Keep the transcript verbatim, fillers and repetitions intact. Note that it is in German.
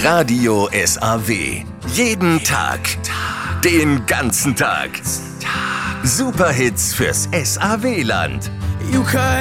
Radio S A W. Jeden Tag. Den ganzen Tag. Superhits fürs S A W-Land.